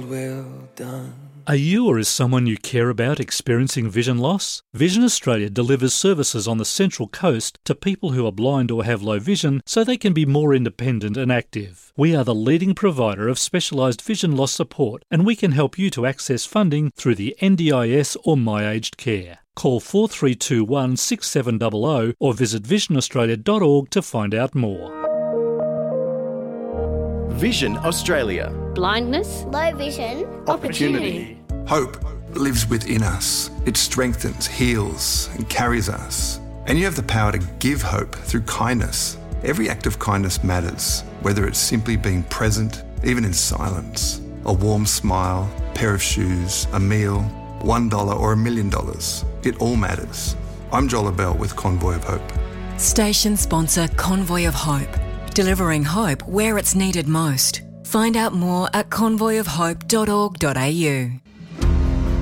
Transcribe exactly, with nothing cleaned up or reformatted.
called Well Done. Are you or is someone you care about experiencing vision loss? Vision Australia delivers services on the Central Coast to people who are blind or have low vision so they can be more independent and active. We are the leading provider of specialised vision loss support, and we can help you to access funding through the N D I S or My Aged Care. Call four three two one, six seven zero zero or visit vision australia dot org to find out more. Vision Australia. Blindness, low vision, opportunity. Hope lives within us. It strengthens, heals, and carries us. And you have the power to give hope through kindness. Every act of kindness matters, whether it's simply being present, even in silence. A warm smile, a pair of shoes, a meal, one dollar or a million dollars. It all matters. I'm Joel Bell with Convoy of Hope. Station sponsor Convoy of Hope. Delivering hope where it's needed most. Find out more at convoy of hope dot org dot a u.